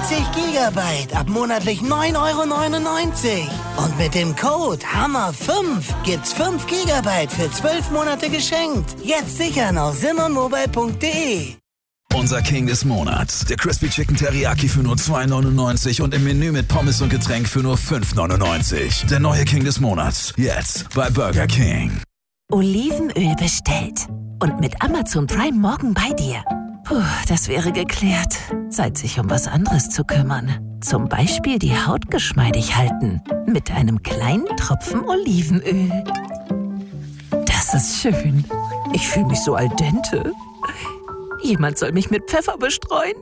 Gigabyte ab monatlich 9,99 €. Und mit dem Code HAMMER5 gibt's 5 Gigabyte für 12 Monate geschenkt. Jetzt sichern auf simonmobile.de. Unser King des Monats. Der Crispy Chicken Teriyaki für nur 2,99 € und im Menü mit Pommes und Getränk für nur 5,99 €. Der neue King des Monats. Jetzt bei Burger King. Olivenöl bestellt. Und mit Amazon Prime morgen bei dir. Puh, das wäre geklärt. Zeit, sich um was anderes zu kümmern. Zum Beispiel die Haut geschmeidig halten. Mit einem kleinen Tropfen Olivenöl. Das ist schön. Ich fühle mich so al dente. Jemand soll mich mit Pfeffer bestreuen.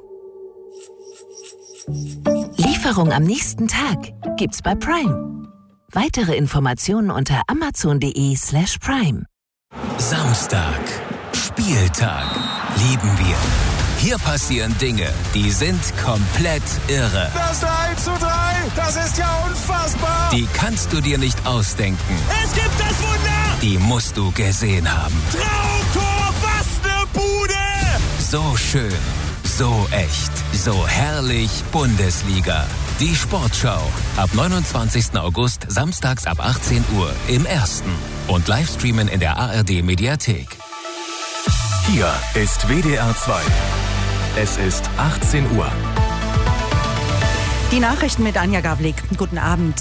Lieferung am nächsten Tag gibt's bei Prime. Weitere Informationen unter amazon.de/prime. Samstag. Spieltag. Lieben wir. Hier passieren Dinge, die sind komplett irre. Das 1:3, das ist ja unfassbar. Die kannst du dir nicht ausdenken. Es gibt das Wunder. Die musst du gesehen haben. Traumtor, was ne Bude. So schön, so echt, so herrlich Bundesliga. Die Sportschau. Ab 29. August, samstags ab 18 Uhr im Ersten. Und Livestreamen in der ARD-Mediathek. Hier ist WDR 2. Es ist 18 Uhr. Die Nachrichten mit Anja Gavlik. Guten Abend.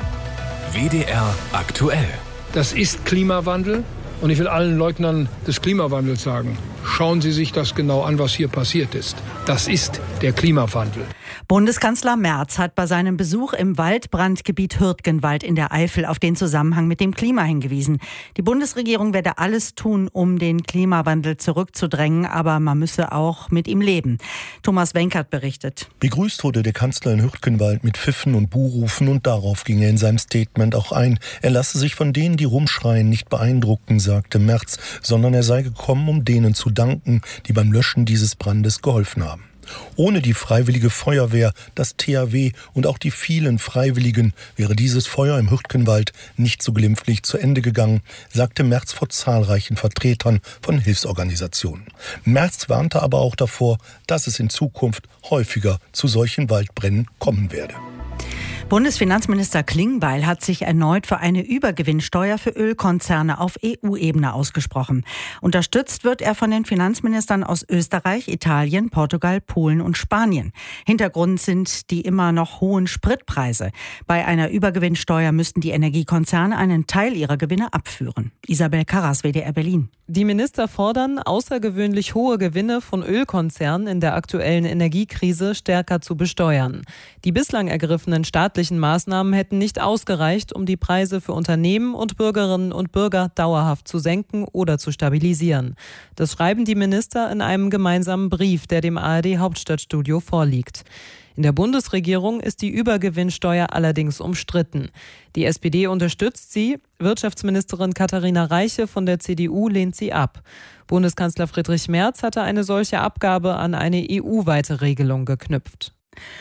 WDR aktuell. Das ist Klimawandel. Und ich will allen Leugnern des Klimawandels sagen, schauen Sie sich das genau an, was hier passiert ist. Das ist der Klimawandel. Bundeskanzler Merz hat bei seinem Besuch im Waldbrandgebiet Hürtgenwald in der Eifel auf den Zusammenhang mit dem Klima hingewiesen. Die Bundesregierung werde alles tun, um den Klimawandel zurückzudrängen, aber man müsse auch mit ihm leben. Thomas Wenkert berichtet. Begrüßt wurde der Kanzler in Hürtgenwald mit Pfiffen und Buhrufen und darauf ging er in seinem Statement auch ein. Er lasse sich von denen, die rumschreien, nicht beeindrucken, sagte Merz, sondern er sei gekommen, um denen zu danken, die beim Löschen dieses Brandes geholfen haben. Ohne die Freiwillige Feuerwehr, das THW und auch die vielen Freiwilligen wäre dieses Feuer im Hürtgenwald nicht so glimpflich zu Ende gegangen, sagte Merz vor zahlreichen Vertretern von Hilfsorganisationen. Merz warnte aber auch davor, dass es in Zukunft häufiger zu solchen Waldbränden kommen werde. Bundesfinanzminister Klingbeil hat sich erneut für eine Übergewinnsteuer für Ölkonzerne auf EU-Ebene ausgesprochen. Unterstützt wird er von den Finanzministern aus Österreich, Italien, Portugal, Polen und Spanien. Hintergrund sind die immer noch hohen Spritpreise. Bei einer Übergewinnsteuer müssten die Energiekonzerne einen Teil ihrer Gewinne abführen. Isabel Karras, WDR Berlin. Die Minister fordern, außergewöhnlich hohe Gewinne von Ölkonzernen in der aktuellen Energiekrise stärker zu besteuern. Die bislang ergriffenen staatlichen Maßnahmen hätten nicht ausgereicht, um die Preise für Unternehmen und Bürgerinnen und Bürger dauerhaft zu senken oder zu stabilisieren. Das schreiben die Minister in einem gemeinsamen Brief, der dem ARD-Hauptstadtstudio vorliegt. In der Bundesregierung ist die Übergewinnsteuer allerdings umstritten. Die SPD unterstützt sie, Wirtschaftsministerin Katharina Reiche von der CDU lehnt sie ab. Bundeskanzler Friedrich Merz hatte eine solche Abgabe an eine EU-weite Regelung geknüpft.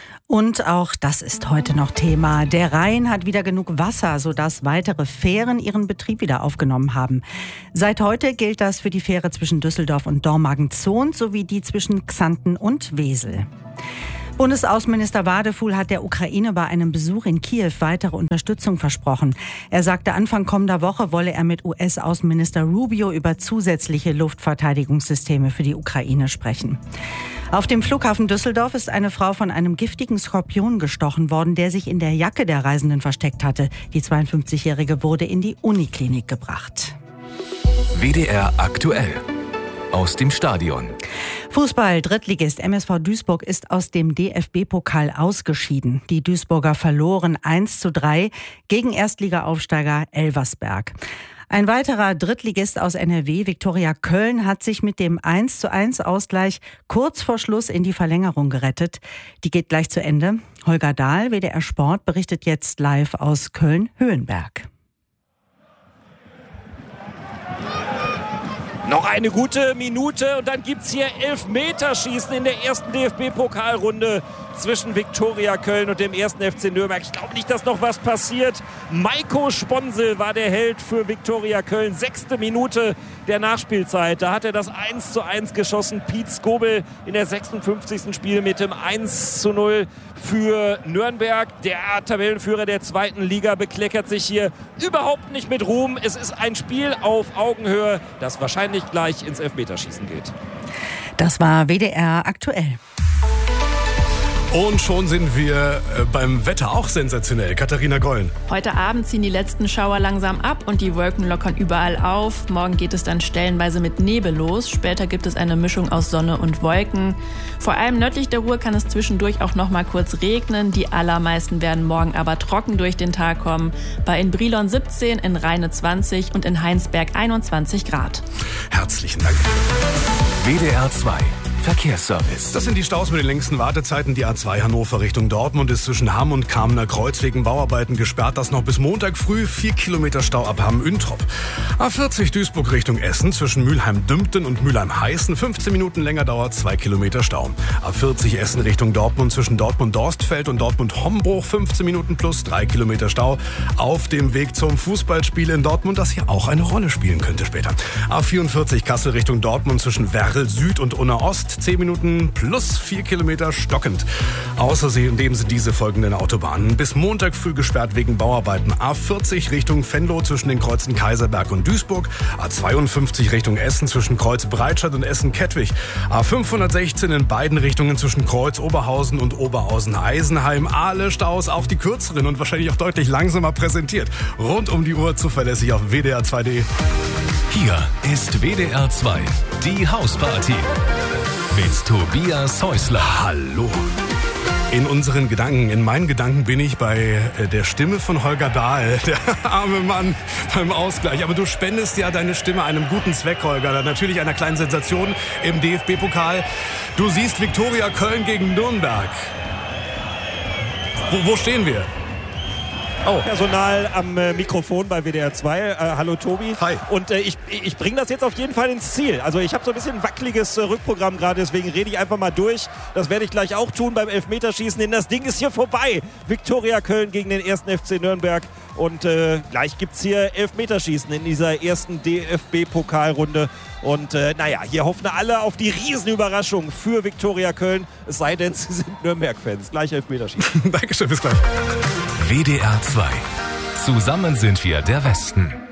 Und auch das ist heute noch Thema. Der Rhein hat wieder genug Wasser, sodass weitere Fähren ihren Betrieb wieder aufgenommen haben. Seit heute gilt das für die Fähre zwischen Düsseldorf und Dormagen-Zoon sowie die zwischen Xanten und Wesel. Bundesaußenminister Wadefuhl hat der Ukraine bei einem Besuch in Kiew weitere Unterstützung versprochen. Er sagte, Anfang kommender Woche wolle er mit US-Außenminister Rubio über zusätzliche Luftverteidigungssysteme für die Ukraine sprechen. Auf dem Flughafen Düsseldorf ist eine Frau von einem giftigen Skorpion gestochen worden, der sich in der Jacke der Reisenden versteckt hatte. Die 52-Jährige wurde in die Uniklinik gebracht. WDR aktuell. Aus dem Stadion. Fußball, Drittligist MSV Duisburg ist aus dem DFB-Pokal ausgeschieden. Die Duisburger verloren 1:3 gegen Erstligaaufsteiger Elversberg. Ein weiterer Drittligist aus NRW, Viktoria Köln, hat sich mit dem 1:1-Ausgleich kurz vor Schluss in die Verlängerung gerettet. Die geht gleich zu Ende. Holger Dahl, WDR Sport, berichtet jetzt live aus Köln-Höhenberg. Noch eine gute Minute und dann gibt es hier Elfmeterschießen in der ersten DFB-Pokalrunde zwischen Viktoria Köln und dem 1. FC Nürnberg. Ich glaube nicht, dass noch was passiert. Maiko Sponsel war der Held für Viktoria Köln. 6. Minute der Nachspielzeit. Da hat er das 1:1 geschossen. Piet Skobel in der 56. Spiel mit dem 1:0 für Nürnberg. Der Tabellenführer der 2. Liga bekleckert sich hier überhaupt nicht mit Ruhm. Es ist ein Spiel auf Augenhöhe, das wahrscheinlich gleich ins Elfmeterschießen geht. Das war WDR aktuell. Und schon sind wir beim Wetter auch sensationell. Katharina Gollen. Heute Abend ziehen die letzten Schauer langsam ab und die Wolken lockern überall auf. Morgen geht es dann stellenweise mit Nebel los. Später gibt es eine Mischung aus Sonne und Wolken. Vor allem nördlich der Ruhr kann es zwischendurch auch noch mal kurz regnen. Die allermeisten werden morgen aber trocken durch den Tag kommen. Bei in Brilon 17, in Rheine 20 und in Heinsberg 21 Grad. Herzlichen Dank. WDR 2 Verkehrsservice. Das sind die Staus mit den längsten Wartezeiten. Die A2 Hannover Richtung Dortmund ist zwischen Hamm und Kamener Kreuz wegen Bauarbeiten gesperrt. Das noch bis Montag früh. 4 Kilometer Stau ab Hamm-Üntrop. A40 Duisburg Richtung Essen zwischen Mülheim-Dümpten und Mülheim-Heißen. 15 Minuten länger dauert, 2 Kilometer Stau. A40 Essen Richtung Dortmund zwischen Dortmund-Dorstfeld und Dortmund-Hombruch. 15 Minuten plus 3 Kilometer Stau. Auf dem Weg zum Fußballspiel in Dortmund, das hier auch eine Rolle spielen könnte später. A44 Kassel Richtung Dortmund zwischen Werl Süd und Unna Ost. 10 Minuten plus 4 Kilometer stockend. Außerdem sind diese folgenden Autobahnen bis Montag früh gesperrt wegen Bauarbeiten. A40 Richtung Venlo zwischen den Kreuzen Kaiserberg und Duisburg. A52 Richtung Essen zwischen Kreuz Breitscheid und Essen-Kettwig. A516 in beiden Richtungen zwischen Kreuz Oberhausen und Oberhausen-Eisenheim. Alle Staus, auch die kürzeren und wahrscheinlich auch deutlich langsamer präsentiert. Rund um die Uhr zuverlässig auf WDR2.de. Hier ist WDR 2, die Hausparty. Mit Tobias Häusler. Hallo. In unseren Gedanken, in meinen Gedanken bin ich bei der Stimme von Holger Dahl, der arme Mann beim Ausgleich. Aber du spendest ja deine Stimme einem guten Zweck, Holger. Natürlich einer kleinen Sensation im DFB-Pokal. Du siehst Viktoria Köln gegen Nürnberg. Wo stehen wir? Oh. Personal am Mikrofon bei WDR 2. Hallo Tobi. Hi. Und ich bringe das jetzt auf jeden Fall ins Ziel. Also ich habe so ein bisschen wackeliges Rückprogramm gerade, deswegen rede ich einfach mal durch. Das werde ich gleich auch tun beim Elfmeterschießen, denn das Ding ist hier vorbei. Viktoria Köln gegen den 1. FC Nürnberg. Und gleich gibt es hier Elfmeterschießen in dieser ersten DFB-Pokalrunde. Und hier hoffen alle auf die Riesenüberraschung für Viktoria Köln. Es sei denn, sie sind Nürnberg-Fans. Gleich Elfmeterschießen. Dankeschön, bis gleich. WDR 2. Zusammen sind wir der Westen.